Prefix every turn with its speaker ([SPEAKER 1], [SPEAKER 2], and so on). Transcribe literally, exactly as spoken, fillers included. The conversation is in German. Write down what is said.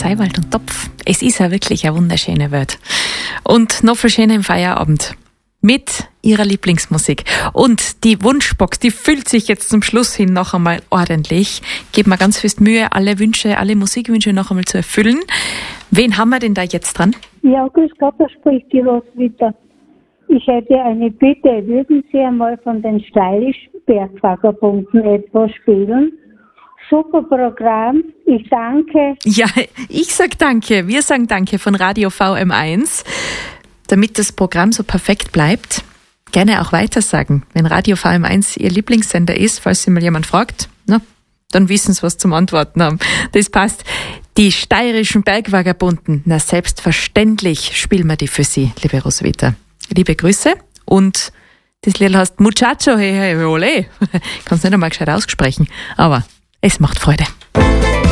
[SPEAKER 1] Seiwald und Topf. Es ist ja wirklich eine wunderschöne Welt. Und noch viel schöner im Feierabend. Mit ihrer Lieblingsmusik. Und die Wunschbox, die füllt sich jetzt zum Schluss hin noch einmal ordentlich. Gebt mir ganz fest Mühe, alle Wünsche, alle Musikwünsche noch einmal zu erfüllen. Wen haben wir denn da jetzt dran?
[SPEAKER 2] Ja, grüß Gott, da spricht die Roswitha. Ich hätte eine Bitte. Würden Sie einmal von den steirischen Bergvagabunden etwas spielen? Super Programm. Ich danke.
[SPEAKER 1] Ja, ich sag danke. Wir sagen danke von Radio V M eins. Damit das Programm so perfekt bleibt, gerne auch weitersagen. Wenn Radio V M eins Ihr Lieblingssender ist, falls Sie mal jemand fragt, na, dann wissen Sie, was zum Antworten haben. Das passt. Die steirischen Bergvagabunden, na selbstverständlich spielen wir die für Sie, liebe Roswitha. Liebe Grüße und das Lied heißt Muchacho, hey, hey, ole. Kannst nicht einmal gescheit aussprechen, aber es macht Freude.